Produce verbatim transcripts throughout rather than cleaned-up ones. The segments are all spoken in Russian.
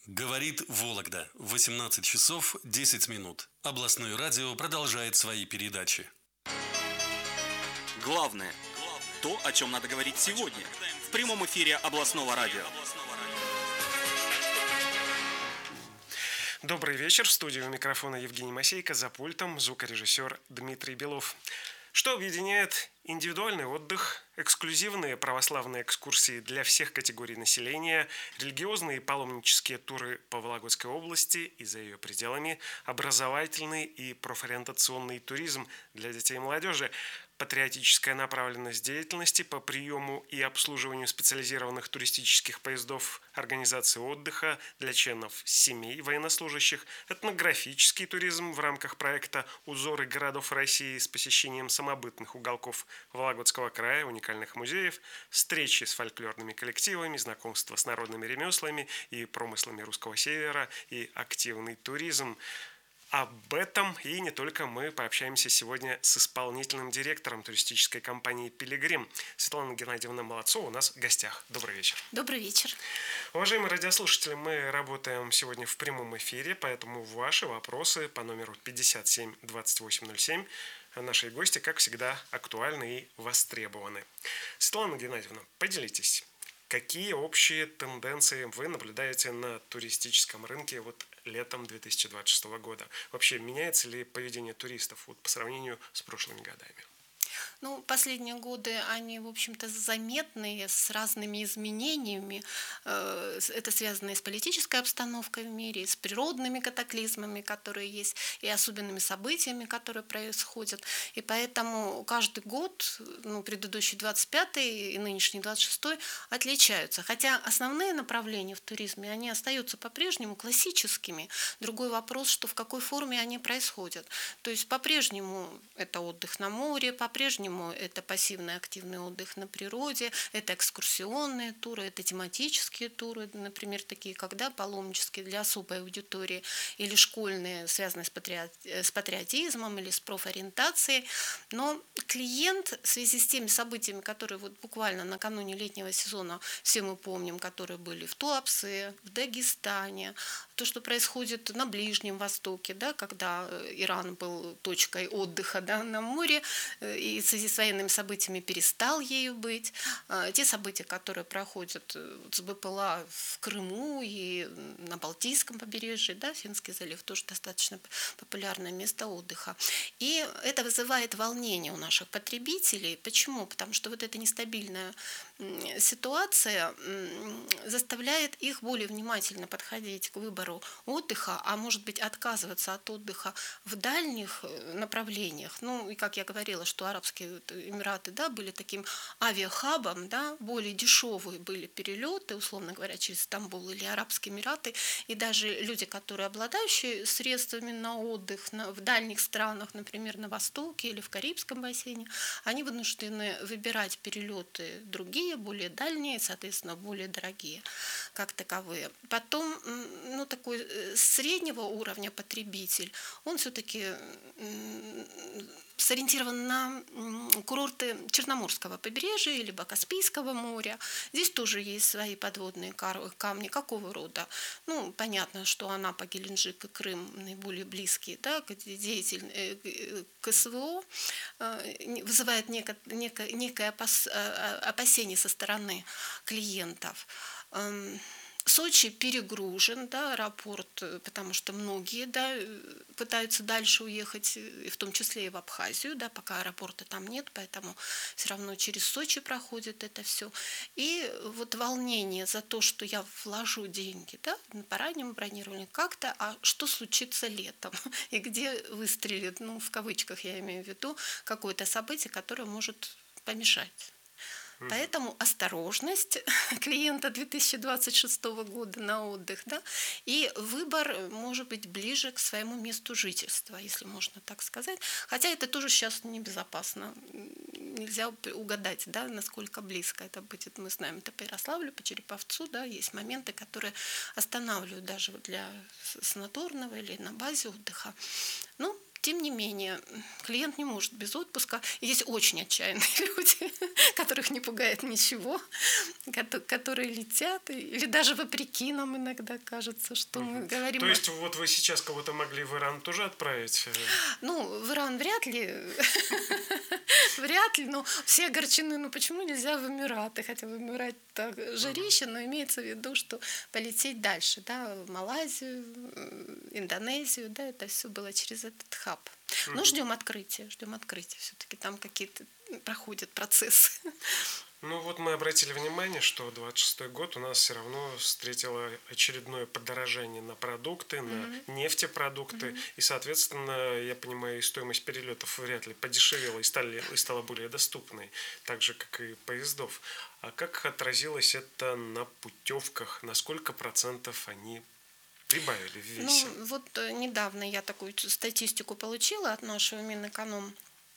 Говорит Вологда. восемнадцать часов десять минут. Областное радио продолжает свои передачи. Главное – то, о чем надо говорить сегодня, в прямом эфире областного радио. Добрый вечер. В студии у микрофона Евгений Масейко, за пультом звукорежиссер Дмитрий Белов. Что объединяет индивидуальный отдых, эксклюзивные православные экскурсии для всех категорий населения, религиозные и паломнические туры по Вологодской области и за ее пределами, образовательный и профориентационный туризм для детей и молодежи, патриотическая направленность деятельности по приему и обслуживанию специализированных туристических поездов, организации отдыха для членов семей военнослужащих, этнографический туризм в рамках проекта «Узоры городов России» с посещением самобытных уголков Вологодского края, уникальных музеев, встречи с фольклорными коллективами, знакомство с народными ремеслами и промыслами русского севера и активный туризм. Об этом и не только мы пообщаемся сегодня с исполнительным директором туристической компании «Пилигрим» Светланой Геннадьевной Молодцовой у нас в гостях. Добрый вечер. Добрый вечер. Уважаемые радиослушатели, мы работаем сегодня в прямом эфире, поэтому ваши вопросы по номеру пятьдесят семь двадцать восемь ноль семь наши гости, как всегда, актуальны и востребованы. Светлана Геннадьевна, поделитесь. Какие общие тенденции вы наблюдаете на туристическом рынке вот летом две тысячи двадцать шестого года? Вообще, меняется ли поведение туристов вот, по сравнению с прошлыми годами? Ну, последние годы, они, в общем-то, заметные, с разными изменениями. Это связано и с политической обстановкой в мире, и с природными катаклизмами, которые есть, и особенными событиями, которые происходят. И поэтому каждый год, ну, предыдущий двадцать пятый и нынешний двадцать шестой, отличаются. Хотя основные направления в туризме, они остаются по-прежнему классическими. Другой вопрос, что в какой форме они происходят. То есть по-прежнему это отдых на море, по-прежнему это пассивный активный отдых на природе, это экскурсионные туры, это тематические туры, например, такие, когда паломнические для особой аудитории, или школьные, связанные с, патриот... с патриотизмом или с профориентацией. Но клиент в связи с теми событиями, которые вот буквально накануне летнего сезона, все мы помним, которые были в Туапсе, в Дагестане, то, что происходит на Ближнем Востоке, да, когда Иран был точкой отдыха, да, на море, и в связи с военными событиями перестал ею быть. Те события, которые проходят с БПЛА в Крыму и на Балтийском побережье, да, Финский залив, тоже достаточно популярное место отдыха. И это вызывает волнение у наших потребителей. Почему? Потому что вот эта нестабильная ситуация заставляет их более внимательно подходить к выбору отдыха, а может быть отказываться от отдыха в дальних направлениях. Ну и как я говорила, что Арабские Эмираты, да, были таким авиахабом, да, более дешевые были перелеты, условно говоря, через Стамбул или Арабские Эмираты, и даже люди, которые обладающие средствами на отдых на, в дальних странах, например, на Востоке или в Карибском бассейне, они вынуждены выбирать перелеты другие, более дальние, соответственно, более дорогие, как таковые. Потом, ну, такой среднего уровня потребитель, он все-таки сориентирован на курорты Черноморского побережья либо Каспийского моря. Здесь тоже есть свои подводные камни. Какого рода? Ну, понятно, что Анапа, Геленджик и Крым наиболее близкие, да, где деятель к СВО вызывает некое, некое, некое опасение со стороны клиентов. Сочи перегружен, да, аэропорт, потому что многие, да, пытаются дальше уехать, в том числе и в Абхазию, да, пока аэропорта там нет, поэтому все равно через Сочи проходит это все. И вот волнение за то, что я вложу деньги, да, по раннему бронированию как-то, а что случится летом и где выстрелит, ну, в кавычках я имею в виду, какое-то событие, которое может помешать. Поэтому осторожность клиента две тысячи двадцать шестого года на отдых, да, и выбор может быть ближе к своему месту жительства, если можно так сказать. Хотя это тоже сейчас небезопасно. Нельзя угадать, да, насколько близко это будет. Мы знаем, это по Ярославлю, по Череповцу, да, есть моменты, которые останавливают даже для санаторного или на базе отдыха. Ну, Тем не менее, клиент не может без отпуска. Есть очень отчаянные люди, которых не пугает ничего, которые летят, или даже вопреки нам иногда кажется, что угу. мы говорим... То есть вот вы сейчас кого-то могли в Иран тоже отправить? Ну, в Иран вряд ли. Вряд ли, но все огорчены. Ну, почему нельзя в Эмираты? Хотя в Эмирате так жарище, но имеется в виду, что полететь дальше, да, в Малайзию, Индонезию, да, это все было через этот хаб. Но ждем открытия, ждем открытия. Все-таки там какие-то проходят процессы. Ну вот мы обратили внимание, что двадцать шестой год у нас все равно встретило очередное подорожание на продукты, mm-hmm. на нефтепродукты. Mm-hmm. И, соответственно, я понимаю, и стоимость перелетов вряд ли подешевела и, стали, и стала более доступной, так же, как и поездов. А как отразилось это на путевках? На сколько процентов они прибавили в весе? Ну, вот недавно я такую статистику получила от нашего Минэконом,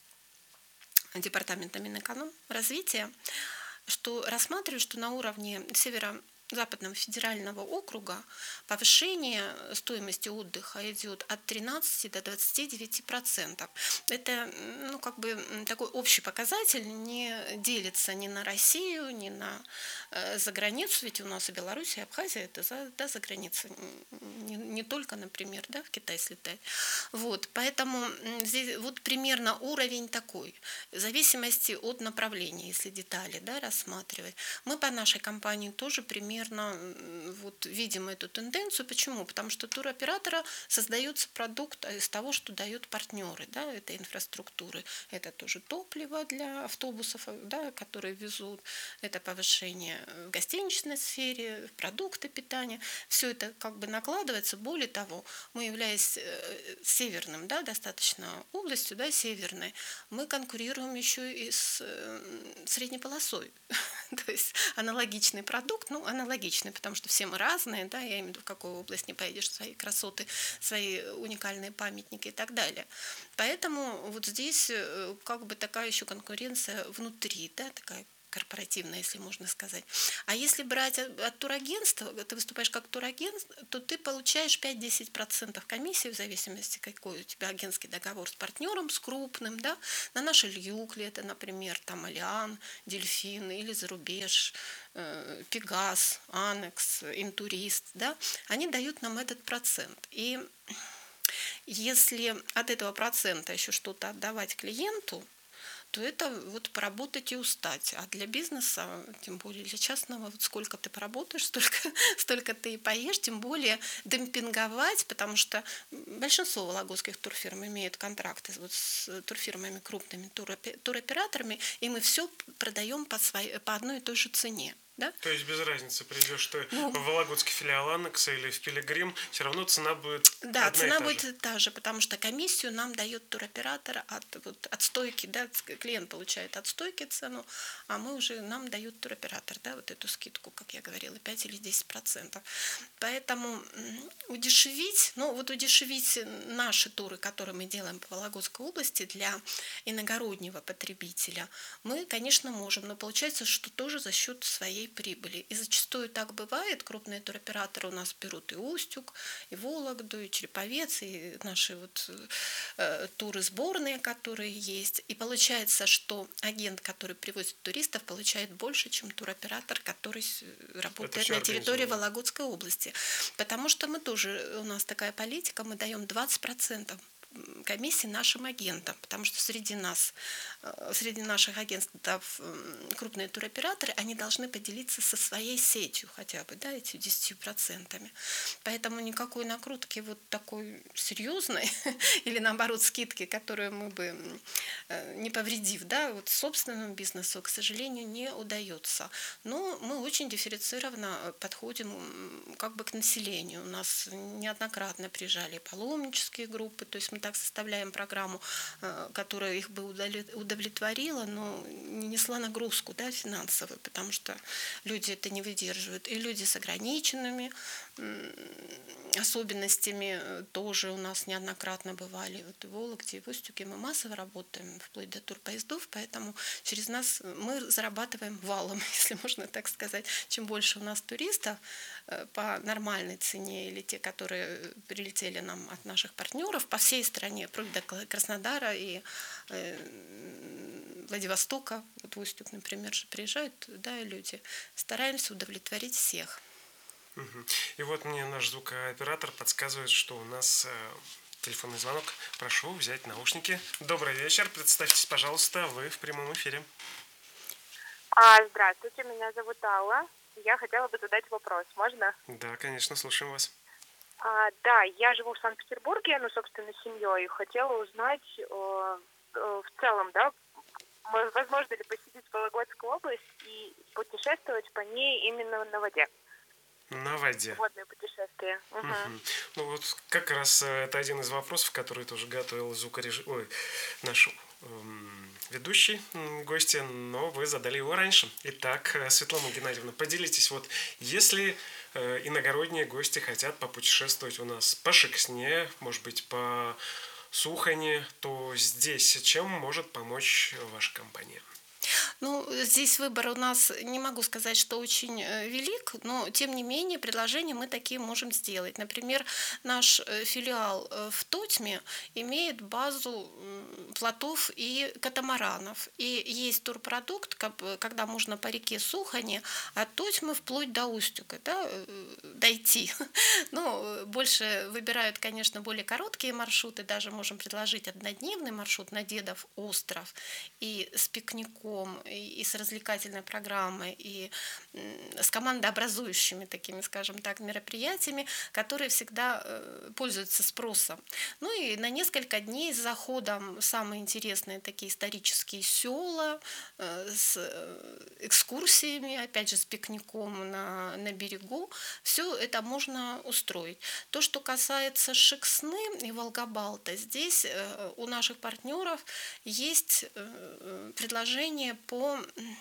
департамента Минэкономразвития, что рассматривают, что на уровне северо-западного федерального округа повышение стоимости отдыха идет от тринадцати до двадцати девяти процентов. Это, ну, как бы такой общий показатель, не делится ни на Россию, ни на э, за границу, ведь у нас и Беларусь, и Абхазия это за, да, за границей, не, не только, например, да, в Китай слетать. Вот, поэтому здесь вот примерно уровень такой, в зависимости от направления, если детали, да, рассматривать. Мы по нашей компании тоже примерно вот видим эту тенденцию. Почему? Потому что туроператора создается продукт из того, что дают партнеры, да, это инфраструктуры, это тоже топливо для автобусов, да, которые везут, это повышение в гостиничной сфере, продукты питания, все это как бы накладывается. Более того, мы, являясь северным, да, достаточно областью, да, северной, мы конкурируем еще и с средней полосой. То есть аналогичный продукт, ну, аналогичный, потому что все мы разные, да, я имею в виду, в какую область не поедешь, свои красоты, свои уникальные памятники и так далее. Поэтому вот здесь как бы такая еще конкуренция внутри, да, такая корпоративная, если можно сказать. А если брать от, от турагентства, ты выступаешь как турагент, то ты получаешь пять-десять процентов комиссии, в зависимости, какой у тебя агентский договор с партнером, с крупным, да, на наши Люкли, это, например, там Алиан, Дельфин или Зарубеж, э, Пегас, Анекс, Интурист, да, они дают нам этот процент. И если от этого процента еще что-то отдавать клиенту, то это вот поработать и устать. А для бизнеса, тем более для частного, вот сколько ты поработаешь, столько, столько ты и поешь, тем более демпинговать, потому что большинство вологодских турфирм имеют контракты вот с турфирмами, крупными туроператорами, и мы все продаем по, своей, по одной и той же цене. Да? То есть без разницы, придешь ты ну, в вологодский филиал Анекса или в Пилигрим, все равно цена будет да, одна цена и та будет же. та же, потому что комиссию нам дает туроператор от, вот, от стойки, да, клиент получает от стойки цену, а мы уже, нам дают туроператор, да, вот эту скидку, как я говорила, пять или десять процентов. Поэтому удешевить, ну вот удешевить наши туры, которые мы делаем по Вологодской области для иногороднего потребителя, мы, конечно, можем, но получается, что тоже за счет своей прибыли. И зачастую так бывает. Крупные туроператоры у нас берут и Устюг, и Вологду, и Череповец, и наши вот э, туры сборные, которые есть. И получается, что агент, который привозит туристов, получает больше, чем туроператор, который работает на территории Вологодской области. Потому что мы тоже, у нас такая политика, мы даем двадцать процентов комиссии нашим агентам, потому что среди нас, среди наших агентств, крупные туроператоры, они должны поделиться со своей сетью хотя бы, да, этими десятью процентами. Поэтому никакой накрутки вот такой серьезной или наоборот скидки, которую мы бы, не повредив, да, вот собственному бизнесу, к сожалению, не удается. Но мы очень дифференцированно подходим как бы к населению. У нас неоднократно приезжали паломнические группы, то есть мы так составляем программу, которая их бы удовлетворила, но не несла нагрузку, да, финансовую, потому что люди это не выдерживают. И люди с ограниченными особенностями тоже у нас неоднократно бывали. Вот и в Вологде, и в Устюге мы массово работаем, вплоть до турпоездов, поэтому через нас мы зарабатываем валом, если можно так сказать. Чем больше у нас туристов, по нормальной цене, или те, которые прилетели нам от наших партнеров по всей стране, вплоть до Краснодара и Владивостока, вот в Устюг, например, же приезжают, да, люди. Стараемся удовлетворить всех. И вот мне наш звукооператор подсказывает, что у нас телефонный звонок. Прошу взять наушники. Добрый вечер. Представьтесь, пожалуйста, вы в прямом эфире. А, здравствуйте, меня зовут Алла. Я хотела бы задать вопрос. Можно? Да, конечно, слушаем вас. А, да, я живу в Санкт-Петербурге, ну, собственно, с семьей. Хотела узнать э, э, в целом, да, возможно ли посетить Вологодскую область и путешествовать по ней именно на воде? На воде. Водное путешествие. Угу. Угу. Ну вот как раз это один из вопросов, который тоже готовил звукорежиссер, ой, наш эм, ведущий гости, но вы задали его раньше. Итак, Светлана Геннадьевна, поделитесь, вот если э, иногородние гости хотят попутешествовать у нас по Шексне, может быть, по Сухани, то здесь чем может помочь ваша компания? Ну, здесь выбор у нас, не могу сказать, что очень велик, но, тем не менее, предложения мы такие можем сделать. Например, наш филиал в Тотьме имеет базу плотов и катамаранов. И есть турпродукт, когда можно по реке Сухани от Тотьмы вплоть до Устюга, да, дойти. Ну, больше выбирают, конечно, более короткие маршруты. Даже можем предложить однодневный маршрут на Дедов остров и с пикником, и с развлекательной программой, и с командообразующими такими, скажем так, мероприятиями, которые всегда пользуются спросом. Ну и на несколько дней с заходом в самые интересные такие исторические села, с экскурсиями, опять же, с пикником на, на берегу. Все это можно устроить. То, что касается Шексны и Волгобалта, здесь у наших партнеров есть предложение по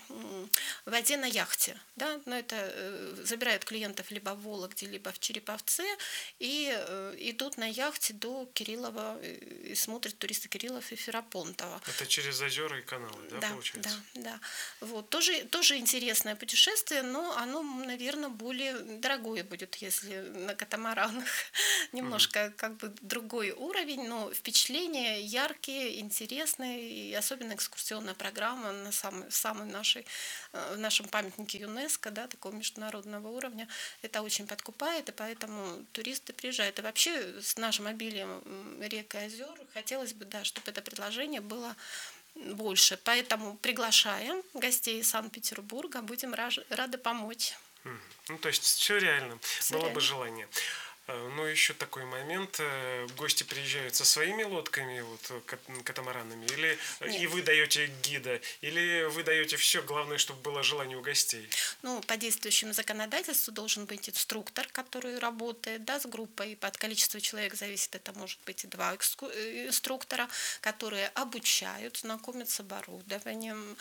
воде на яхте. Да? Но это забирают клиентов либо в Вологде, либо в Череповце и идут на яхте до Кириллова и смотрят туристы Кириллов и Ферапонтова. Это через озера и каналы, да, да получается? Да, да. Вот. Тоже, тоже интересное путешествие, но оно, наверное, более дорогое будет, если на катамаранах. Немножко mm-hmm. как бы другой уровень, но впечатления яркие, интересные, и особенно экскурсионная программа на самой, в самой нашей, в нашем памятнике ЮНЕСКО, да, такого международного уровня. Это очень подкупает, и поэтому туристы приезжают. И вообще с нашим обилием рек и озер хотелось бы, да, чтобы это предложение было больше. Поэтому приглашаем гостей из Санкт-Петербурга, будем рады помочь. Ну, то есть все реально, все было реально. бы желание. Ну, еще такой момент. Гости приезжают со своими лодками, вот, катамаранами, или Нет. и вы даете гида, или вы даете все, главное, чтобы было желание у гостей? Ну, по действующему законодательству должен быть инструктор, который работает, да, с группой, и под количество человек зависит, это может быть и два инструктора, которые обучают, знакомят с оборудованием,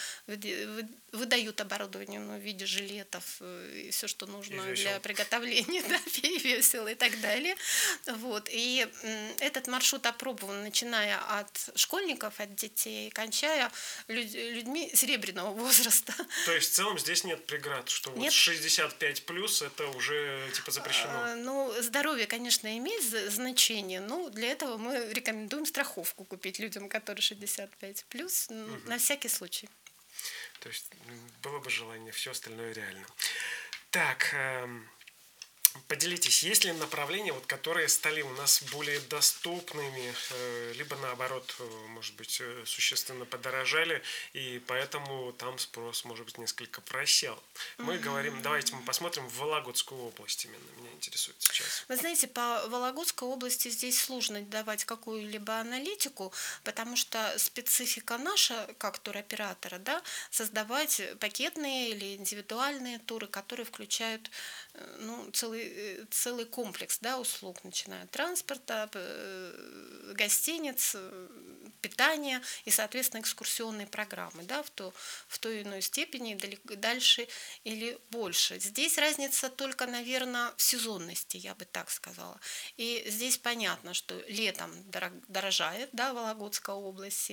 выдают оборудование, ну, в виде жилетов и все, что нужно для приготовления, да, и весело, и так далее. Вот. И этот маршрут опробован, начиная от школьников, от детей, кончая людьми серебряного возраста. То есть в целом здесь нет преград, что нет. Вот шестьдесят пять плюс это уже типа запрещено? А, ну, здоровье, конечно, имеет значение, но для этого мы рекомендуем страховку купить людям, которые шестьдесят пять плюс, угу. на всякий случай. То есть было бы желание, все остальное реально. Так, эм... поделитесь, есть ли направления, вот, которые стали у нас более доступными, либо наоборот, может быть, существенно подорожали, и поэтому там спрос, может быть, несколько просел. Мы mm-hmm. говорим, давайте мы посмотрим в Вологодскую область именно, меня интересует сейчас. Вы знаете, по Вологодской области здесь сложно давать какую-либо аналитику, потому что специфика наша, как туроператора, да, создавать пакетные или индивидуальные туры, которые включают, ну, целый э, целый комплекс, да, услуг, начиная от транспорта, э, гостиниц, э, питания и, соответственно, экскурсионной программы, да, в, то, в той или иной степени, далеко, дальше или больше. Здесь разница только, наверное, в сезонности, я бы так сказала. И здесь понятно, что летом дорожает, да, Вологодская область.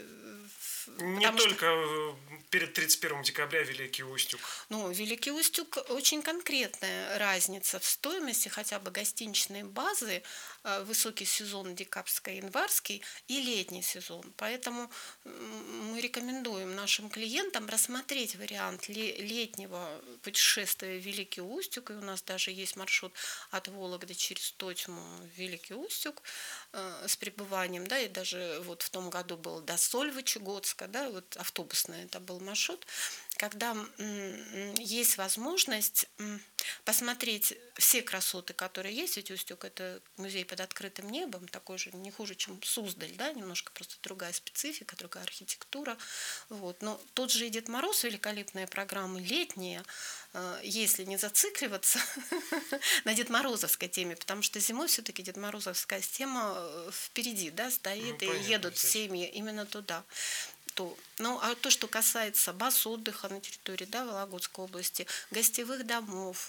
Не только что... перед тридцать первым декабря Великий Устюг. Ну, Великий Устюг очень конкретная разница в стоимости хотя бы гостиничной базы, высокий сезон декабрьско-январский и летний сезон. Поэтому мы рекомендуем нашим клиентам рассмотреть вариант летнего путешествия в Великий Устюг. И у нас даже есть маршрут от Вологды через Тотьму в Великий Устюг с пребыванием, да, и даже вот в том году был до Сольвычегодска, да, вот автобусный это был маршрут, когда есть возможность посмотреть все красоты, которые есть, ведь Устюг – это музей под открытым небом, такой же, не хуже, чем Суздаль, да, немножко просто другая специфика, другая архитектура. Вот. Но тот же и Дед Мороз, великолепные программы летние, если не зацикливаться на Дед Морозовской теме, потому что зимой все-таки Дед Морозовская тема впереди, да, стоит, ну, и едут семьи именно туда. То. Ну, а то, что касается баз отдыха на территории, да, Вологодской области, гостевых домов,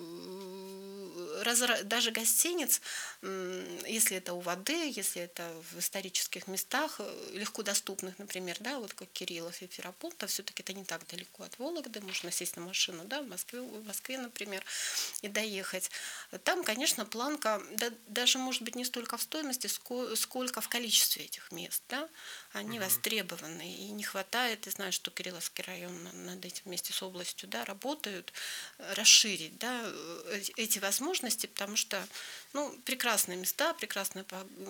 разра... даже гостиниц, если это у воды, если это в исторических местах, легко доступных, например, да, вот как Кириллов и Ферапонтов, все-таки это не так далеко от Вологды, можно сесть на машину, да, в Москве, в Москве, например, и доехать. Там, конечно, планка, да, даже, может быть, не столько в стоимости, сколько в количестве этих мест, да, они угу. востребованы, и не хватает, и знаю, что Кирилловский район над этим вместе с областью, да, работают, расширить, да, эти возможности, потому что, ну, прекрасные места, прекрасная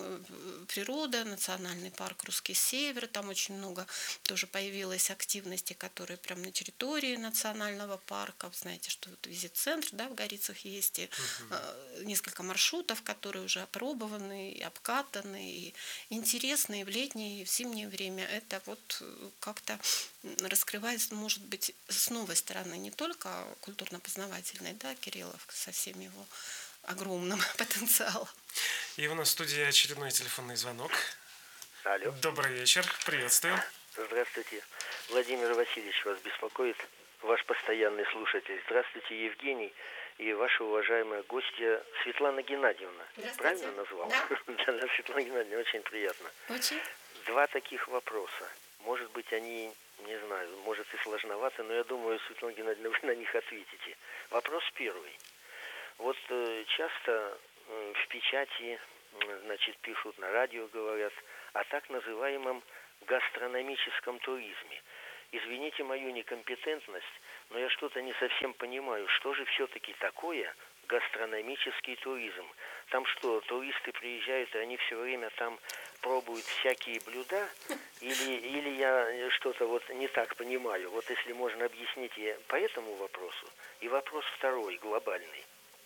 природа, национальный парк Русский Север, там очень много тоже появилось активности, которые прямо на территории национального парка, знаете, что вот визит-центр, да, в Горицах есть, и угу. несколько маршрутов, которые уже опробованы, и обкатаны, и интересные в летнее и в зимнее время. Это вот как-то раскрывается, может быть, с новой стороны, не только культурно-познавательной, да, Кириллов со всем его огромным потенциалом. И у нас в студии очередной телефонный звонок. Алло. Добрый вечер, приветствую. Здравствуйте. Владимир Васильевич вас беспокоит, ваш постоянный слушатель. Здравствуйте, Евгений и ваша уважаемая гостья Светлана Геннадьевна. Правильно назвал? Да. Да, Светлана Геннадьевна, очень приятно. Очень. Два таких вопроса. Может быть, они, не знаю, может и сложноваты, но я думаю, Светлана Геннадьевна, вы на них ответите. Вопрос первый. Вот э, часто э, в печати, э, значит, пишут, на радио говорят о так называемом гастрономическом туризме. Извините мою некомпетентность, но я что-то не совсем понимаю, что же все-таки такое гастрономический туризм. Там что, туристы приезжают, и они все время там пробуют всякие блюда? Или, или я что-то вот не так понимаю? Вот если можно объяснить по этому вопросу. И вопрос второй, глобальный.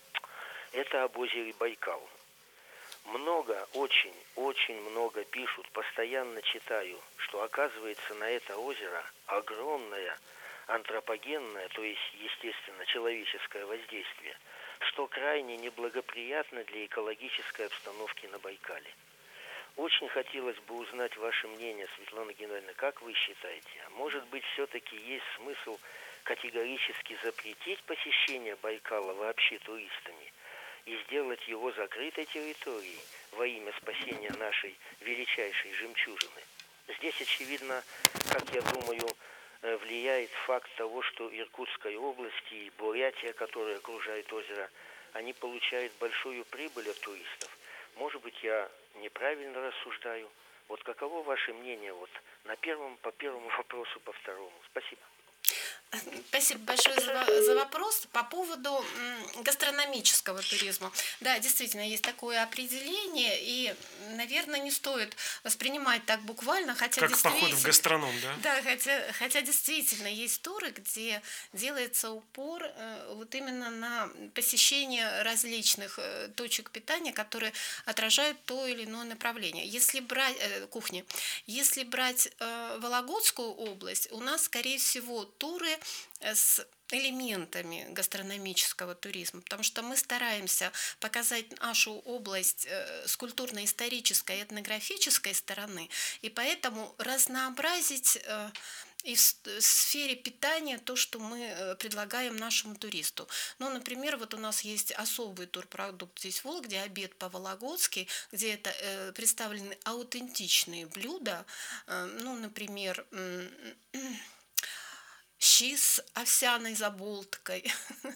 Это об озере Байкал. Много, очень, очень много пишут, постоянно читаю, что оказывается на это озеро огромное антропогенное, то есть, естественно, человеческое воздействие, что крайне неблагоприятно для экологической обстановки на Байкале. Очень хотелось бы узнать ваше мнение, Светлана Геннадьевна, как вы считаете? Может быть, все-таки есть смысл категорически запретить посещение Байкала вообще туристами и сделать его закрытой территорией во имя спасения нашей величайшей жемчужины? Здесь, очевидно, как я думаю, влияет факт того, что Иркутская область и Бурятия, которые окружают озеро, они получают большую прибыль от туристов. Может быть, я неправильно рассуждаю. Вот каково ваше мнение вот на первом, по первому вопросу, по второму? Спасибо. Спасибо большое за, за вопрос по поводу гастрономического туризма. Да, действительно, есть такое определение, и, наверное, не стоит воспринимать так буквально, хотя как действительно... поход в гастроном, да? Да, хотя, хотя действительно есть туры, где делается упор э, вот именно на посещение различных э, точек питания, которые отражают то или иное направление. Если брать э, кухни, если брать э, Вологодскую область, у нас, скорее всего, туры с элементами гастрономического туризма, потому что мы стараемся показать нашу область с культурно-исторической и этнографической стороны, и поэтому разнообразить и в сфере питания то, что мы предлагаем нашему туристу. Ну, например, вот у нас есть особый турпродукт здесь в Вологде, обед по-вологодски, где это э, представлены аутентичные блюда, э, ну, например, э, щи с овсяной заболткой,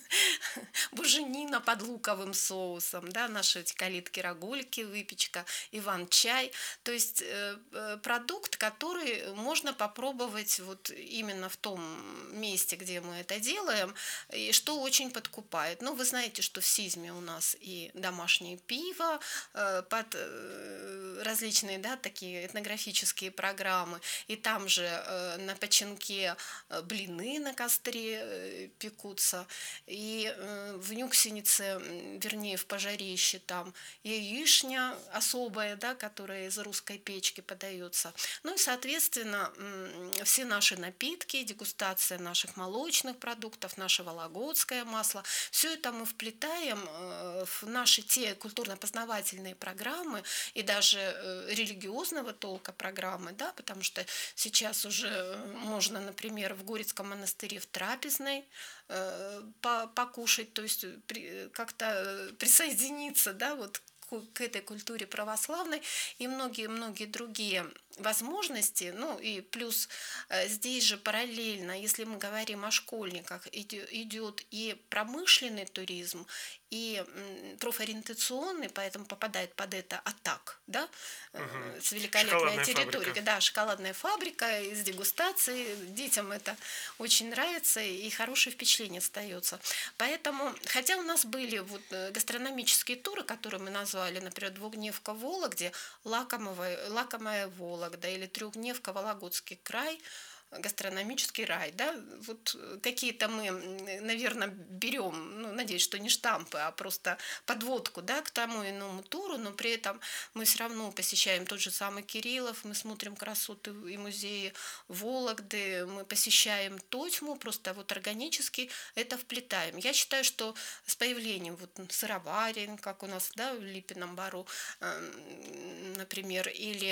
буженина под луковым соусом, да, наши эти калитки-рагульки, выпечка, иван-чай. То есть э, продукт, который можно попробовать вот именно в том месте, где мы это делаем, и что очень подкупает. Ну, вы знаете, что в Сизме у нас и домашнее пиво, э, под э, различные, да, такие этнографические программы, и там же э, на Починке э, блины на костре пекутся, и в Нюксенице, вернее в Пожарище, там яичня особая, да, которая из русской печки подается. Ну и, соответственно, все наши напитки, дегустация наших молочных продуктов, наше вологодское масло, все это мы вплетаем в наши те культурно-познавательные программы и даже религиозного толка программы, да, потому что сейчас уже можно, например, в Горецком монастыре в трапезной э, покушать, то есть при, как-то присоединиться, да, вот к этой культуре православной, и многие-многие другие возможности. Ну и плюс здесь же параллельно, если мы говорим о школьниках, идет и промышленный туризм, и профориентационный, поэтому попадает под это АТАК, да, угу. С великолепной территорией. Да, шоколадная фабрика из дегустации. Детям это очень нравится, и хорошее впечатление остается. Поэтому, хотя у нас были вот гастрономические туры, которые мы назвали, например, двухдневка в Вологде, лакомая, лакомая Вологда или трехдневка Вологодский край, гастрономический рай, да, вот какие-то мы, наверное, берем, ну, надеюсь, что не штампы, а просто подводку, да, к тому иному туру, но при этом мы все равно посещаем тот же самый Кириллов, мы смотрим красоты и музеи Вологды, мы посещаем Тотьму, просто вот органически это вплетаем. Я считаю, что с появлением вот сыроварен, как у нас, да, в Липином бару, например, или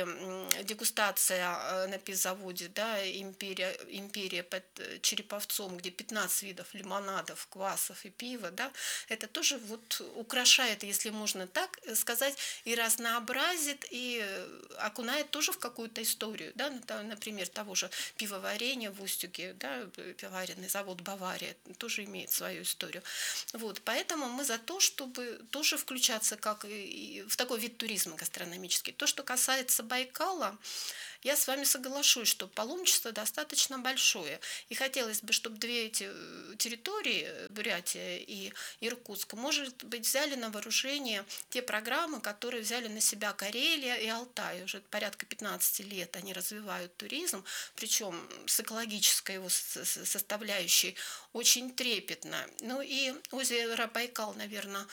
дегустация на пивзаводе, да, империя Империя, империя под Череповцом, где пятнадцать видов лимонадов, квасов и пива, да, это тоже вот украшает, если можно так сказать, и разнообразит, и окунает тоже в какую-то историю, да, например, того же пивоварения в Устюге, да, пивоваренный завод «Бавария» тоже имеет свою историю. Вот, поэтому мы за то, чтобы тоже включаться как и в такой вид туризма гастрономический. То, что касается Байкала, я с вами соглашусь, что паломничество достаточно большое. И хотелось бы, чтобы две эти территории, Бурятия и Иркутск, может быть, взяли на вооружение те программы, которые взяли на себя Карелия и Алтай. Уже порядка пятнадцать лет они развивают туризм, причем с экологической его составляющей очень трепетно. Ну и озеро Байкал, наверное,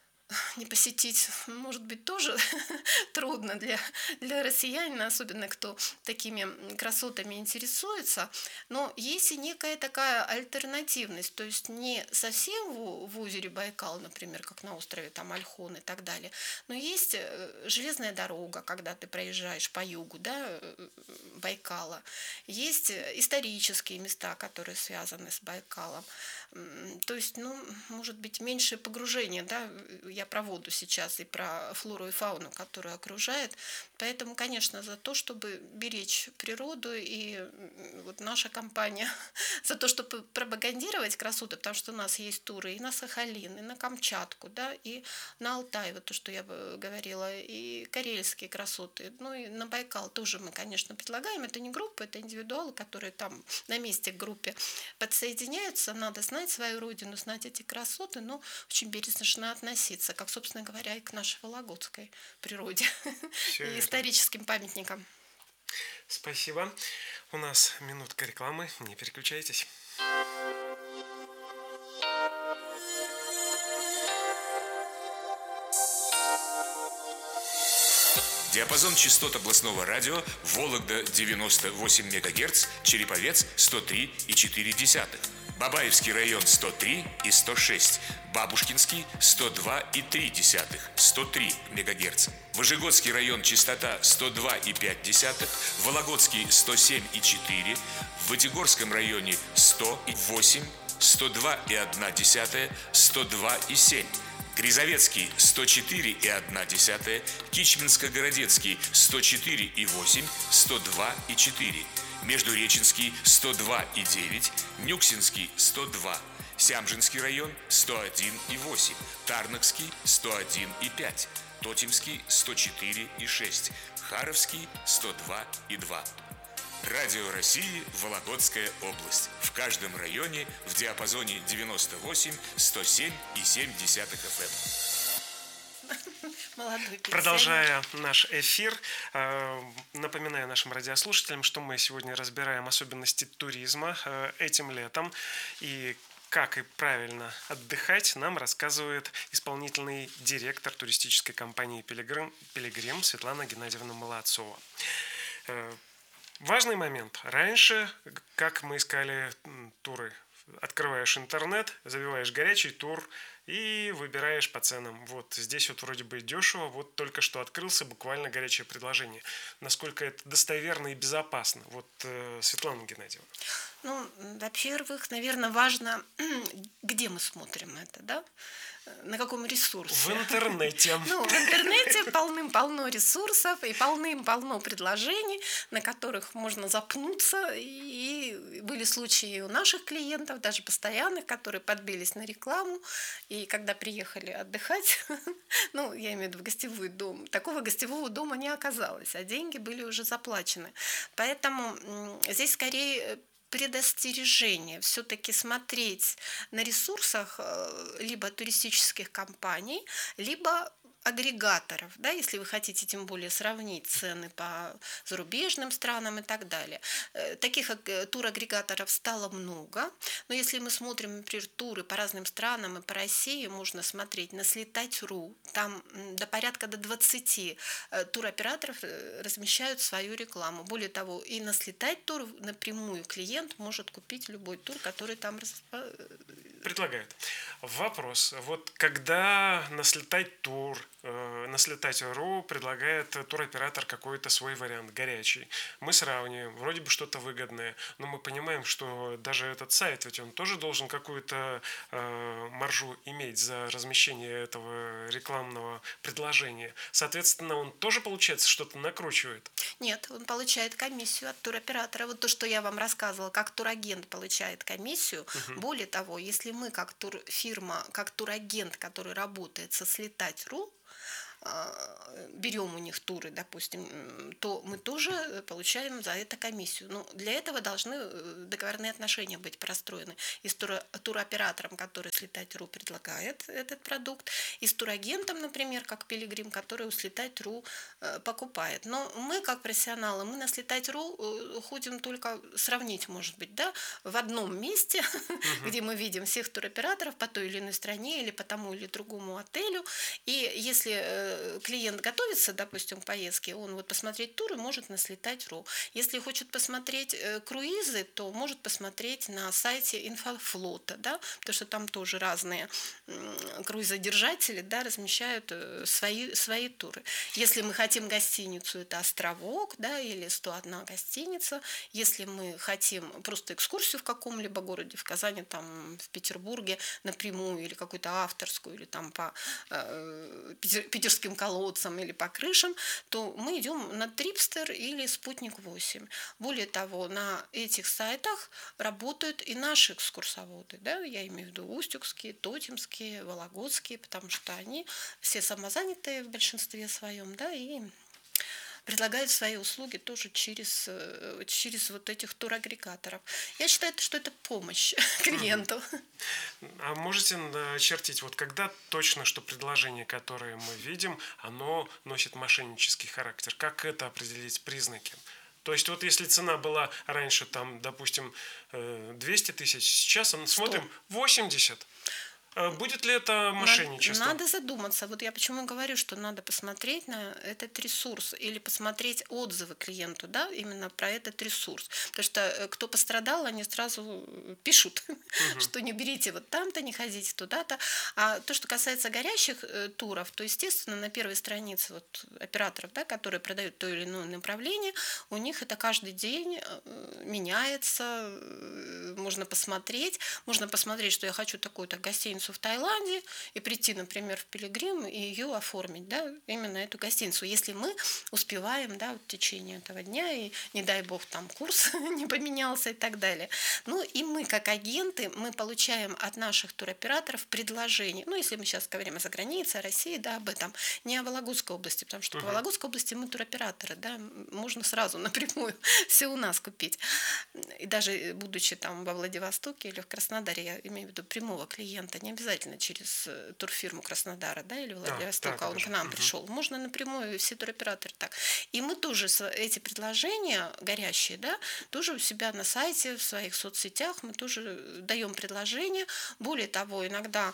не посетить, может быть, тоже трудно для, для россиянина, особенно кто такими красотами интересуется. Но есть и некая такая альтернативность, то есть не совсем в, в озере Байкал, например, как на острове там Ольхон и так далее, но есть железная дорога, когда ты проезжаешь по югу, да, Байкала. Есть исторические места, которые связаны с Байкалом. То есть, ну, может быть, меньшее погружение, да, я про воду сейчас и про флору и фауну, которая окружает. Поэтому, конечно, за то, чтобы беречь природу, и вот наша компания за то, чтобы пропагандировать красоты, потому что у нас есть туры и на Сахалин, и на Камчатку, да, и на Алтай, вот то, что я говорила, и карельские красоты, ну и на Байкал тоже мы, конечно, предлагаем. Это не группа, это индивидуалы, которые там на месте к группе подсоединяются. Надо знать свою родину, знать эти красоты, но очень бережно относиться, как, собственно говоря, и к нашей вологодской природе и историческим памятникам. Спасибо. У нас минутка рекламы, не переключайтесь. Диапазон частот областного радио: Вологда девяносто восемь мегагерц, Череповец сто три и четыре десятых, Бабаевский район сто три и сто шесть, Бабушкинский сто два и три десятых, сто три мегагерц, Выжегодский район частота сто два и пять десятых, Вологодский сто семь и четыре, в Вытегорском районе сто и восемь, сто два и одна десятая, сто два и семь. Грязовецкий сто четыре и одна десятая, Кичминско-Городецкий сто четыре и восемь, сто два и четыре, Междуреченский сто два и девять, Нюксинский сто два, Сямжинский район сто один и восемь, Тарнакский сто один и пять, Тотемский сто четыре и шесть, Харовский сто два и два. Радио России, Вологодская область. В каждом районе в диапазоне девяносто восемь сто семь и семь десятых эф эм. Молодой пенсионер. Продолжая наш эфир, напоминаю нашим радиослушателям, что мы сегодня разбираем особенности туризма этим летом. И как и правильно отдыхать, нам рассказывает исполнительный директор туристической компании «Пилигрим», «Пилигрим» Светлана Геннадьевна Молодцова. Важный момент. Раньше, как мы искали туры, открываешь интернет, забиваешь горячий тур и выбираешь по ценам. Вот здесь вот вроде бы дешево, вот только что открылся буквально горячее предложение. Насколько это достоверно и безопасно? Вот, э, Светлана Геннадьевна. Ну, во-первых, наверное, важно, где мы смотрим это, да? На каком ресурсе? В интернете. Ну, в интернете полным-полно ресурсов и полным-полно предложений, на которых можно запнуться. И были случаи у наших клиентов, даже постоянных, которые подбились на рекламу. И когда приехали отдыхать, ну, я имею в виду в гостевой дом, такого гостевого дома не оказалось, а деньги были уже заплачены. Поэтому здесь скорее предостережение, все-таки смотреть на ресурсах либо туристических компаний, либо агрегаторов, да, если вы хотите тем более сравнить цены по зарубежным странам и так далее. Таких турагрегаторов стало много, но если мы смотрим, например, туры по разным странам и по России, можно смотреть на слетать точка ру, там до порядка до двадцати туроператоров размещают свою рекламу. Более того, и на слетать тур напрямую клиент может купить любой тур, который там предлагают. Вопрос. Вот когда на слетать тур, э, на слетать точка ру предлагает туроператор какой-то свой вариант, горячий. Мы сравниваем, вроде бы что-то выгодное, но мы понимаем, что даже этот сайт, ведь он тоже должен какую-то э, маржу иметь за размещение этого рекламного предложения. Соответственно, он тоже, получается, что-то накручивает? Нет, он получает комиссию от туроператора. Вот то, что я вам рассказывала, как турагент получает комиссию. Угу. Более того, если мы как турфирма, как турагент, который работает со слетать точка ру, берем у них туры, допустим, то мы тоже получаем за это комиссию. Но для этого должны договорные отношения быть простроены и с туро- туроператором, который с слетать точка ру предлагает этот продукт, и с турагентом, например, как Пилигрим, который у слетать точка ру покупает. Но мы, как профессионалы, мы на слетать точка ру ходим только сравнить, может быть, да, в одном месте, uh-huh. где мы видим всех туроператоров по той или иной стране или по тому или другому отелю. И если клиент готовится, допустим, к поездке, он вот посмотреть туры может на слетать точка ру. Если хочет посмотреть круизы, то может посмотреть на сайте Инфофлота, да, потому что там тоже разные круизодержатели, да, размещают свои, свои туры. Если мы хотим гостиницу, это Островок, да, или сто одна гостиница. Если мы хотим просто экскурсию в каком-либо городе, в Казани, там, в Петербурге напрямую, или какую-то авторскую, или там по э, питерским колоннам, или по крышам, то мы идем на Трипстер или Спутник восемь. Более того, на этих сайтах работают и наши экскурсоводы, да, я имею в виду устюгские, тотемские, вологодские, потому что они все самозанятые в большинстве своем, да, и предлагают свои услуги тоже через, через вот этих турагрегаторов. Я считаю, что это помощь клиенту. А можете очертить, вот когда точно, что предложение, которое мы видим, оно носит мошеннический характер? Как это определить признаки? То есть вот если цена была раньше, там, допустим, двести тысяч, сейчас мы смотрим восемьдесят. Будет ли это мошенничество? Надо, надо задуматься. Вот я почему говорю, что надо посмотреть на этот ресурс или посмотреть отзывы клиенту, да, именно про этот ресурс. Потому что кто пострадал, они сразу пишут, угу. что не берите вот там-то, не ходите туда-то. А то, что касается горящих туров, то, естественно, на первой странице вот операторов, да, которые продают то или иное направление, у них это каждый день меняется, можно посмотреть, можно посмотреть, что я хочу такую-то гостиницу в Таиланде и прийти, например, в Пилигрим и ее оформить, да, именно эту гостиницу, если мы успеваем, да, в течение этого дня, и не дай бог там курс не поменялся и так далее. Ну и мы, как агенты, мы получаем от наших туроператоров предложение, ну если мы сейчас говорим о загранице, о России, да, об этом, не о Вологодской области, потому что uh-huh. по Вологодской области мы туроператоры, да, можно сразу напрямую все у нас купить. И даже будучи там во Владивостоке или в Краснодаре, я имею в виду прямого клиента, не обязательно через турфирму Краснодара, да, или Владивостока, а, он к нам угу. пришел. Можно напрямую, все туроператоры так. И мы тоже эти предложения горящие, да, тоже у себя на сайте, в своих соцсетях мы тоже даем предложения. Более того, иногда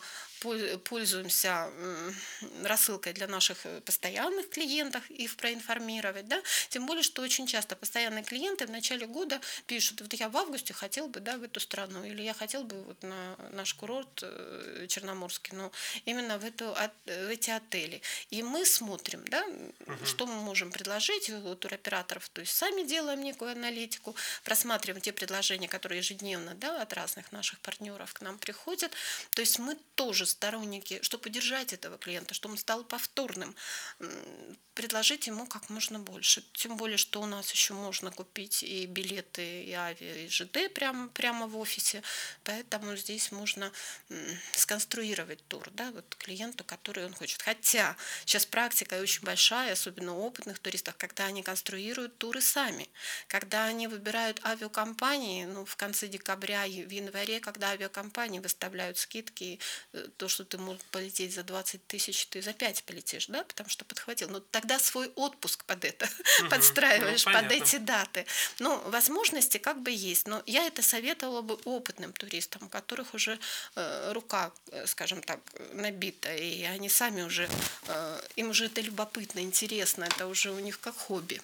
пользуемся рассылкой для наших постоянных клиентов, их проинформировать, да, тем более, что очень часто постоянные клиенты в начале года пишут, вот я в августе хотел бы, да, в эту страну, или я хотел бы вот на наш курорт Черноморский, но именно в, эту, в эти отели. И мы смотрим, да, угу. что мы можем предложить у туроператоров, то есть сами делаем некую аналитику, просматриваем те предложения, которые ежедневно, да, от разных наших партнеров к нам приходят, то есть мы тоже сторонники, чтобы поддержать этого клиента, чтобы он стал повторным, предложить ему как можно больше. Тем более, что у нас еще можно купить и билеты, и авиа, и ЖД прямо, прямо в офисе, поэтому здесь можно сконструировать тур, да, вот клиенту, который он хочет. Хотя сейчас практика очень большая, особенно у опытных туристов, когда они конструируют туры сами, когда они выбирают авиакомпании, ну, в конце декабря и в январе, когда авиакомпании выставляют скидки, то, что ты можешь полететь за двадцать тысяч, ты за пять полетишь, да, потому что подхватил. Но тогда свой отпуск под это угу. подстраиваешь, ну, под эти даты. Ну, возможности как бы есть, но я это советовала бы опытным туристам, у которых уже э, рука, скажем так, набита, и они сами уже, э, им уже это любопытно, интересно, это уже у них как хобби.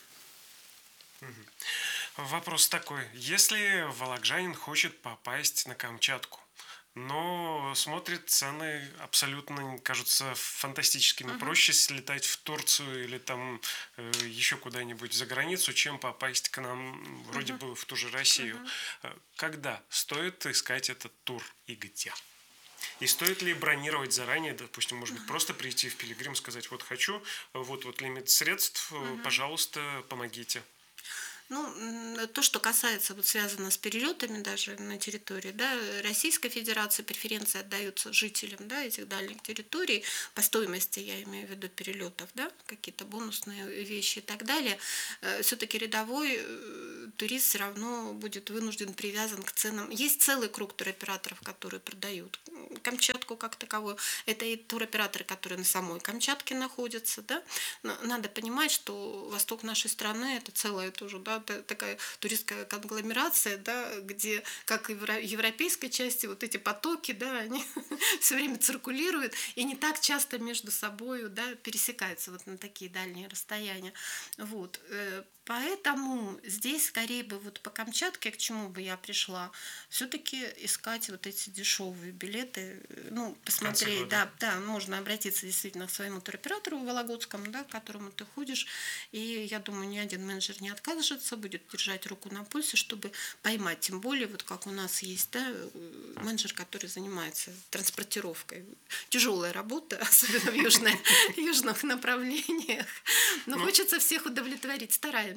Угу. Вопрос такой, если волокжанин хочет попасть на Камчатку, но смотрит цены абсолютно, кажутся фантастическими. Uh-huh. Проще слетать в Турцию или там э, еще куда-нибудь за границу, чем попасть к нам вроде uh-huh. бы в ту же Россию. Uh-huh. Когда стоит искать этот тур и где? И стоит ли бронировать заранее, допустим, может быть, просто прийти в Пилигрим, сказать, вот хочу, вот, вот лимит средств, uh-huh. пожалуйста, помогите. Ну, то, что касается, вот связано с перелетами даже на территории, да, Российской Федерации преференции отдаются жителям, да, этих дальних территорий по стоимости, я имею в виду перелетов, да, какие-то бонусные вещи и так далее. Все-таки рядовой турист все равно будет вынужден привязан к ценам. Есть целый круг туроператоров, которые продают Камчатку как таковую. Это и туроператоры, которые на самой Камчатке находятся, да. Надо понимать, что восток нашей страны это целая тоже, да, такая туристская конгломерация, да, где, как и в европейской части, вот эти потоки, да, они все время циркулируют и не так часто между собой, да, пересекаются вот на такие дальние расстояния. Вот. Поэтому здесь скорее бы вот по Камчатке, к чему бы я пришла, все-таки искать вот эти дешевые билеты, ну, посмотреть, да, да, можно обратиться действительно к своему туроператору вологодскому, да, к которому ты ходишь, и я думаю, ни один менеджер не откажется, будет держать руку на пульсе, чтобы поймать, тем более, вот как у нас есть, да, менеджер, который занимается транспортировкой. Тяжелая работа, особенно в южных направлениях, но хочется всех удовлетворить, стараемся.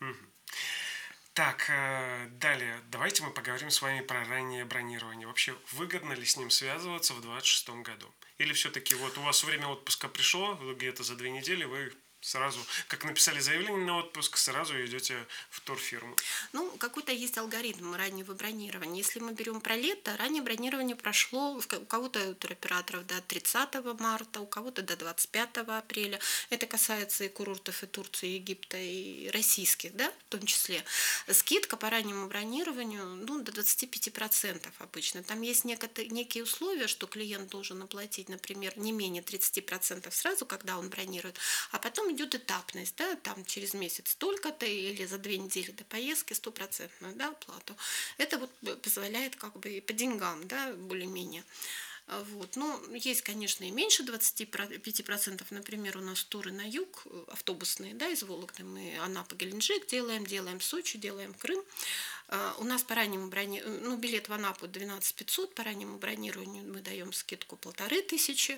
Так, далее, давайте мы поговорим с вами про раннее бронирование. Вообще, выгодно ли с ним связываться в двадцать шестом году? Или все-таки вот у вас время отпуска пришло, где-то за две недели вы Сразу, как написали заявление на отпуск, сразу идете в турфирму. Ну, какой-то есть алгоритм раннего бронирования. Если мы берем про лето, раннее бронирование прошло у кого-то туроператоров до тридцатого марта, у кого-то до двадцать пятого апреля. Это касается и курортов и Турции, и Египта, и российских, да, в том числе. Скидка по раннему бронированию ну, до двадцати пяти процентов обычно. Там есть некоторые, некие условия, что клиент должен оплатить, например, не менее тридцати процентов сразу, когда он бронирует, а потом идет этапность, да, там через месяц столько-то или за две недели до поездки стопроцентную, да, оплату. Это вот позволяет как бы и по деньгам, да, более-менее. Вот. Но есть, конечно, и меньше двадцати пяти процентов. Например, у нас туры на юг, автобусные, да, из Вологды. Мы Анапа, Геленджик делаем, делаем Сочи, делаем Крым. У нас по раннему бронированию, ну, билет в Анапу двенадцать тысяч пятьсот, по раннему бронированию мы даем скидку полторы тысячи.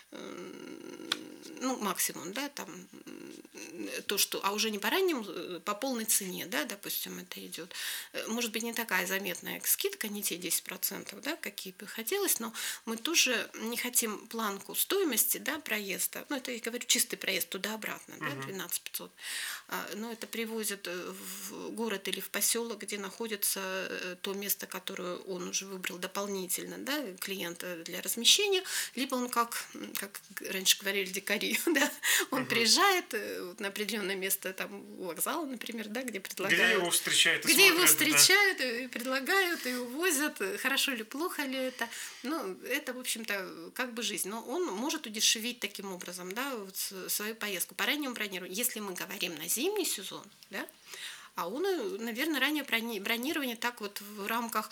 Ну, максимум, да, там, то, что, а уже не по раннему, по полной цене, да, допустим, это идет. Может быть, не такая заметная скидка, не те десять процентов, да, какие бы хотелось, но мы тоже не хотим планку стоимости, да, проезда, ну, это, я говорю, чистый проезд туда-обратно, да, двенадцать тысяч пятьсот, но это привозят в город или в поселок, где находится то место, которое он уже выбрал дополнительно, да, клиента для размещения, либо он как как раньше говорили, дикари, да, он uh-huh. приезжает на определенное место, там, у вокзала, например, да, где предлагают. Где его встречают и Где смотрят, его встречают, да. и предлагают, и увозят, хорошо ли, плохо ли это. Ну, это, в общем-то, как бы жизнь. Но он может удешевить таким образом, да, вот свою поездку. По раннему бронированию, если мы говорим на зимний сезон, да, а он, наверное, раннее бронирование так вот в рамках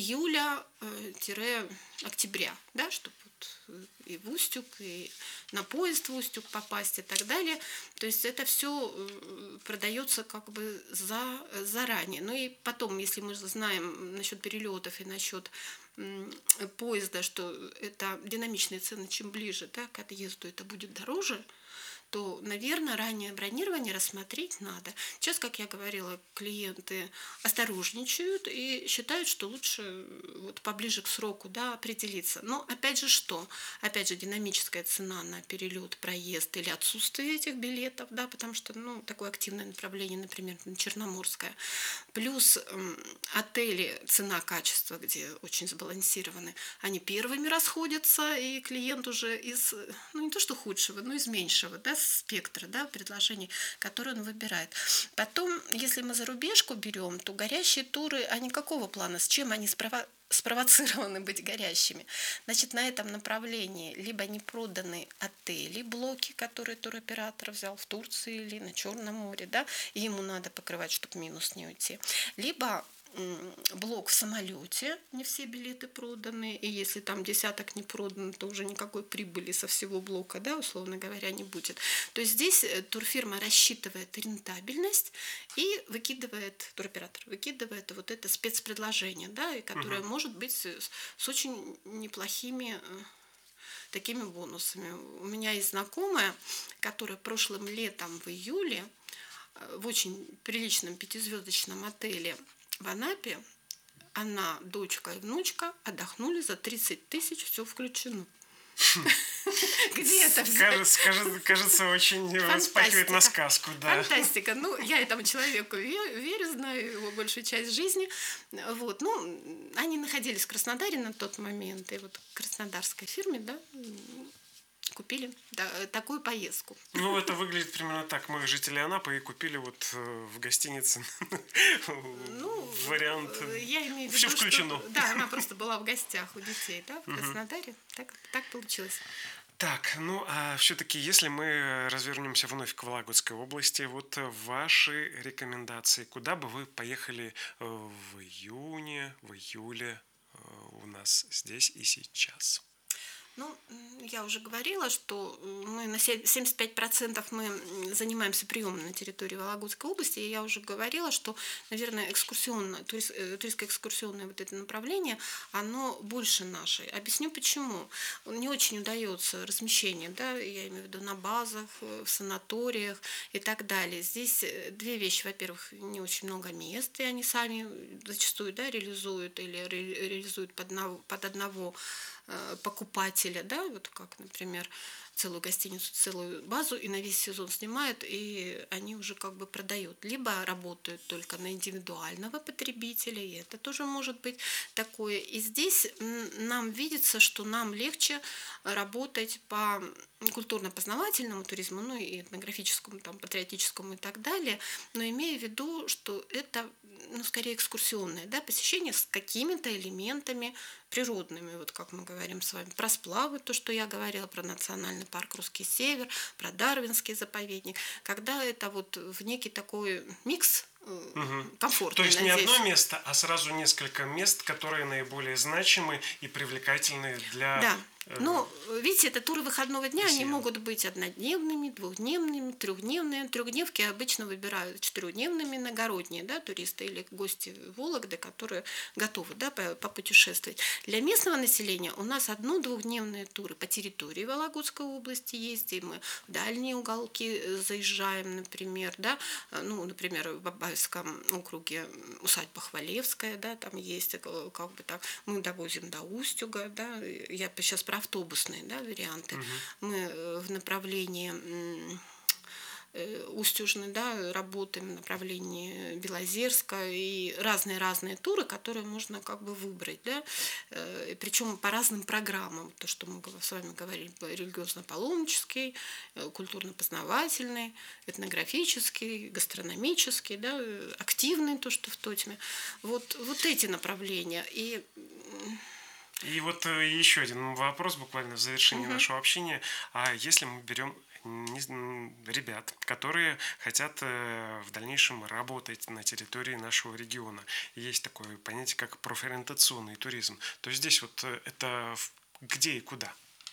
июля-октября, да, чтобы и в Устюг, и на поезд в Устюг попасть и так далее. То есть это все продается как бы за, заранее. Ну и потом, если мы знаем насчет перелетов и насчет поезда, что это динамичные цены, чем ближе, да, к отъезду это будет дороже, то, наверное, раннее бронирование рассмотреть надо. Сейчас, как я говорила, клиенты осторожничают и считают, что лучше вот поближе к сроку, да, определиться. Но опять же что? Опять же динамическая цена на перелет, проезд или отсутствие этих билетов, да, потому что ну, такое активное направление, например, Черноморское. Плюс э, отели, цена-качество, где очень сбалансированы, они первыми расходятся, и клиент уже из, ну не то что худшего, но из меньшего, да, спектра, да, предложений, которые он выбирает. Потом, если мы зарубежку берем, то горящие туры, они какого плана, с чем они спрово- спровоцированы быть горящими? Значит, на этом направлении либо не проданы отели, блоки, которые туроператор взял в Турции или на Черном море, да, и ему надо покрывать, чтобы минус не уйти. Либо блок в самолете, не все билеты проданы, и если там десяток не продан, то уже никакой прибыли со всего блока, да, условно говоря, не будет. То есть здесь турфирма рассчитывает рентабельность и выкидывает, туроператор выкидывает вот это спецпредложение, да, и которое угу. может быть с, с очень неплохими такими бонусами. У меня есть знакомая, которая прошлым летом в июле в очень приличном пятизвездочном отеле в Анапе, она, дочка и внучка отдохнули за тридцать тысяч, все включено. Где это взять? Кажется, очень смахивает на сказку, да. Фантастика. Ну, я этому человеку верю, знаю его большую часть жизни. Вот. Ну, они находились в Краснодаре на тот момент, и вот в краснодарской фирме, да, купили да, такую поездку. Ну, это выглядит примерно так. Мы жители Анапы и купили вот в гостинице ну, вариант. Я имею в виду, все включено. Что, да, она просто была в гостях у детей, да, в Краснодаре. Так, так получилось. Так, ну а все-таки, если мы развернемся вновь к Вологодской области, вот ваши рекомендации, куда бы вы поехали в июне, в июле у нас здесь и сейчас? Ну, я уже говорила, что мы на семьдесят пять процентов мы занимаемся приемом на территории Вологодской области, и я уже говорила, что, наверное, экскурсионное, туристско-экскурсионное вот это направление, оно больше нашей. Объясню почему. Не очень удается размещение, да, я имею в виду на базах, в санаториях и так далее. Здесь две вещи. Во-первых, не очень много мест, и они сами зачастую, да, реализуют или ре- реализуют под одного, под одного покупателя, да, вот как, например, целую гостиницу, целую базу и на весь сезон снимают, и они уже как бы продают. Либо работают только на индивидуального потребителя, и это тоже может быть такое. И здесь нам видится, что нам легче работать по культурно-познавательному туризму, ну и этнографическому, там, патриотическому и так далее, но имея в виду, что это, ну, скорее экскурсионное, да, посещение с какими-то элементами природными, вот как мы говорим с вами, про сплавы, то, что я говорила, про национальный парк Русский Север, про Дарвинский заповедник, когда это вот в некий такой микс Угу. комфортный. То есть надеюсь. не одно место, а сразу несколько мест, которые наиболее значимы и привлекательны для... Да. Ну, видите, это туры выходного дня, Россиян. они могут быть однодневными, двухдневными, трехдневными. Трехдневки обычно выбирают четырехдневными иногородние, да, туристы или гости Вологды, которые готовы, да, попутешествовать. Для местного населения у нас одно-двухдневные туры по территории Вологодской области есть, и мы в дальние уголки заезжаем, например, да, ну, например, в Бабаевском округе усадьба Хвалевская, да, там есть, как бы так, мы довозим до Устюга, да, я сейчас про автобусные, да, варианты. Угу. Мы в направлении Устюжны, да, работаем в направлении Белозерска и разные-разные туры, которые можно как бы выбрать, да, причем по разным программам, то, что мы с вами говорили, религиозно-паломнический, культурно-познавательный, этнографический, гастрономический, да, активный, то, что в Тотьме. Вот, вот эти направления. И И вот еще один вопрос буквально в завершении угу. нашего общения. А если мы берем ребят, которые хотят в дальнейшем работать на территории нашего региона, есть такое понятие, как профориентационный туризм, то здесь вот это где и куда?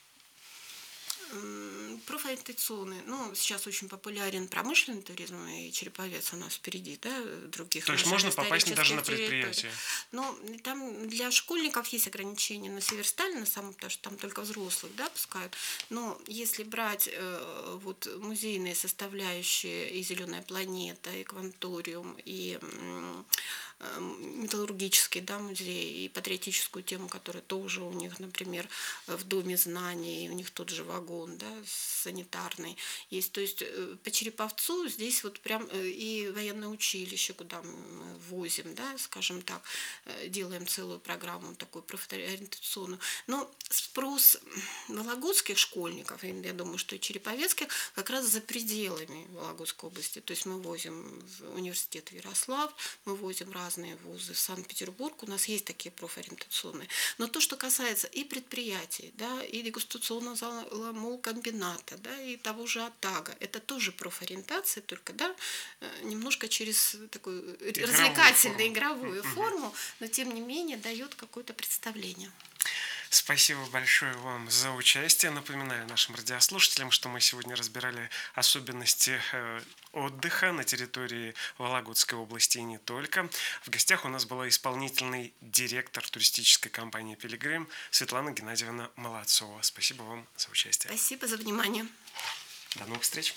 Профориентационный, ну, сейчас очень популярен промышленный туризм, и Череповец у нас впереди, да, других. То есть можно попасть даже на предприятие? Ну, там для школьников есть ограничения на Северсталь, на самом, потому что там только взрослых, да, пускают. Но если брать э, вот музейные составляющие, и «Зеленая планета», и «Кванториум», и э, металлургический, да, музей, и патриотическую тему, которая тоже у них, например, в Доме знаний, у них тот же вагон, да, санитарный есть. То есть по Череповцу здесь вот прям и военное училище, куда мы возим, да, скажем так, делаем целую программу такую профориентационную. Но спрос вологодских школьников, я думаю, что и череповецких, как раз за пределами Вологодской области. То есть мы возим в университет Ярослав, мы возим разные вузы в Санкт-Петербург, у нас есть такие профориентационные. Но то, что касается и предприятий, да, и дегустационного зала молкомбината, да, и того же АТАГа, это тоже профориентация, только, да, немножко через такую игровую развлекательную форму. игровую mm-hmm. форму, но тем не менее дает какое-то представление. Спасибо большое вам за участие. Напоминаю нашим радиослушателям, что мы сегодня разбирали особенности отдыха на территории Вологодской области и не только. В гостях у нас была исполнительный директор туристической компании «Пилигрим» Светлана Геннадьевна Молодцова. Спасибо вам за участие. Спасибо за внимание. До новых встреч.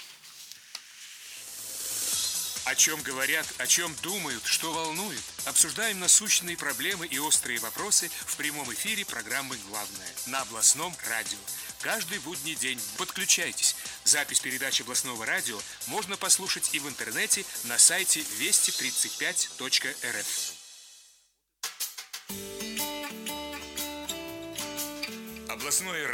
О чем говорят, о чем думают, что волнует. Обсуждаем насущные проблемы и острые вопросы в прямом эфире программы «Главное» на областном радио. Каждый будний день подключайтесь. Запись передач областного радио можно послушать и в интернете на сайте вести тридцать пять точка эр эф. Областное